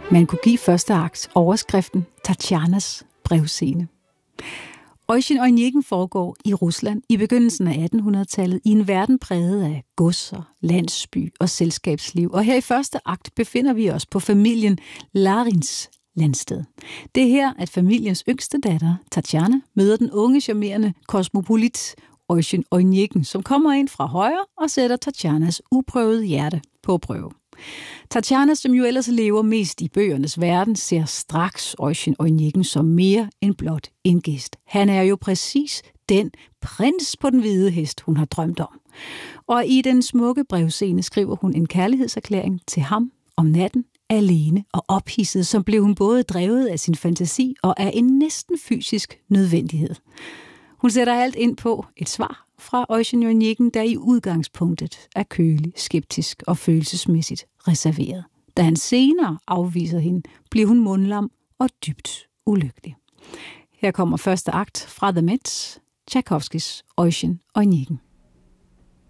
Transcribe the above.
Man kunne give første akt overskriften Tatjanas brevscene. Oisin Onegin foregår i Rusland i begyndelsen af 1800-tallet i en verden præget af godser, landsby og selskabsliv. Og her i første akt befinder vi os på familien Larins landsted. Det er her, at familiens yngste datter, Tatjana, møder den unge, charmerende kosmopolit Oisin Onegin, som kommer ind fra højre og sætter Tatjanas uprøvede hjerte på prøve. Tatjana, som jo ellers lever mest i bøgernes verden, ser straks Oisin Onegin som mere end blot en gæst. Han er jo præcis den prins på den hvide hest, hun har drømt om. Og i den smukke brevscene skriver hun en kærlighedserklæring til ham om natten, alene og ophidset, som blev hun både drevet af sin fantasi og af en næsten fysisk nødvendighed. Hun sætter alt ind på et svar fra Oisin Onegin, der i udgangspunktet er kølig, skeptisk og følelsesmæssigt reserveret. Da han senere afviser hende, bliver hun mundlam og dybt ulykkelig. Her kommer første akt fra The Met, Tchaikovskys Oisin Onegin.